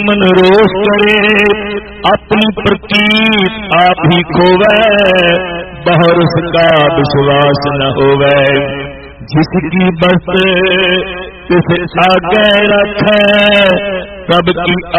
मन रोष करे अपनी प्रतीत आप ही खोवे, बहुर उसका विश्वास न होवे। जिसकी बस तिस आगे रखे, सबकी